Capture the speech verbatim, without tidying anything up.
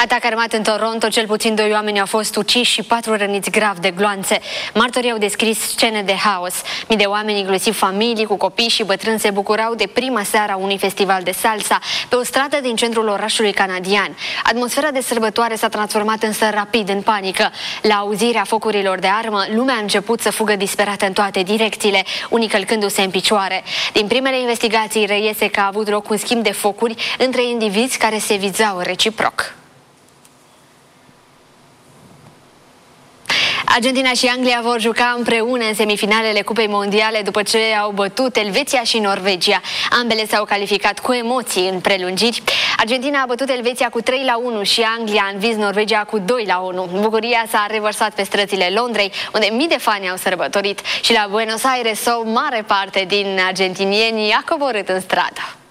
Atac armat în Toronto, cel puțin doi oameni au fost uciși și patru răniți grav de gloanțe. Martorii au descris scene de haos. Mii de oameni, inclusiv familii cu copii și bătrâni, se bucurau de prima seară a unui festival de salsa pe o stradă din centrul orașului canadian. Atmosfera de sărbătoare s-a transformat însă rapid în panică. La auzirea focurilor de armă, lumea a început să fugă disperată în toate direcțiile, unii călcându-se în picioare. Din primele investigații reiese că a avut loc un schimb de focuri între indivizi care se vizau reciproc. Argentina și Anglia vor juca împreună în semifinalele Cupei Mondiale după ce au bătut Elveția și Norvegia. Ambele s-au calificat cu emoții în prelungiri. Argentina a bătut Elveția cu trei la unu și Anglia a învins Norvegia cu doi la unu. Bucuria s-a revărsat pe străzile Londrei, unde mii de fani au sărbătorit, și la Buenos Aires o mare parte din argentinieni a coborât în stradă.